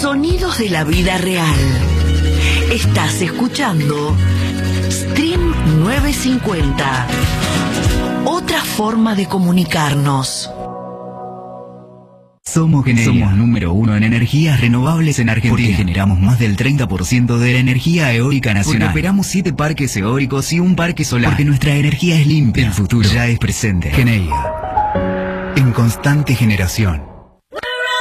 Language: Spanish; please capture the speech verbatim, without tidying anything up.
Sonidos de la vida real. Estás escuchando Stream novecientos cincuenta. Otra forma de comunicarnos. Somos Geneia. Somos número uno en energías renovables en Argentina. Porque generamos más del treinta por ciento de la energía eólica nacional. Porque operamos siete parques eólicos y un parque solar. Porque nuestra energía es limpia. El futuro ya es presente. Geneia. En constante generación.